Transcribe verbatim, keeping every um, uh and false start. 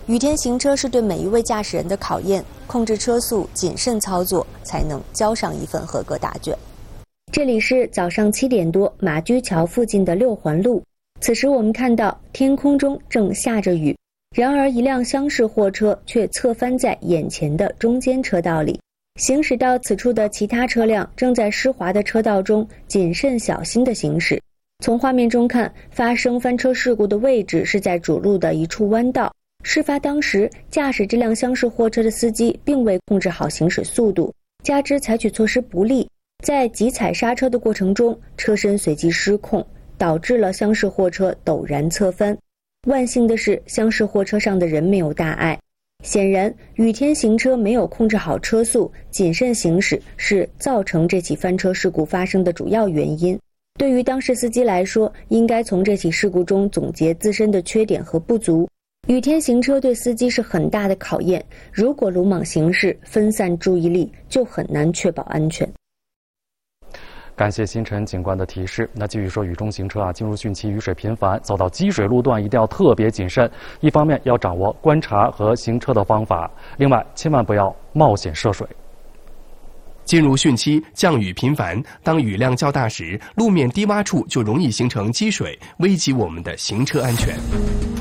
雨天行车是对每一位驾驶人的考验，控制车速，谨慎操作，才能交上一份合格答卷。这里是早上七点多，马驹桥附近的六环路。此时我们看到天空中正下着雨，然而一辆厢式货车却侧翻在眼前的中间车道里。行驶到此处的其他车辆正在湿滑的车道中谨慎小心地行驶。从画面中看，发生翻车事故的位置是在主路的一处弯道。事发当时，驾驶这辆厢式货车的司机并未控制好行驶速度，加之采取措施不力，在急踩刹车的过程中，车身随即失控，导致了厢式货车陡然侧翻。万幸的是，厢式货车上的人没有大碍。显然，雨天行车没有控制好车速，谨慎行驶是造成这起翻车事故发生的主要原因。对于当事司机来说，应该从这起事故中总结自身的缺点和不足。雨天行车对司机是很大的考验，如果鲁莽行驶，分散注意力，就很难确保安全。 感谢星辰警官的提示。那继续说，雨中行车啊，进入汛期，雨水频繁，走到积水路段一定要特别谨慎。一方面要掌握观察和行车的方法，另外千万不要冒险涉水。 进入汛期，降雨频繁，当雨量较大时，路面低洼处就容易形成积水，危及我们的行车安全。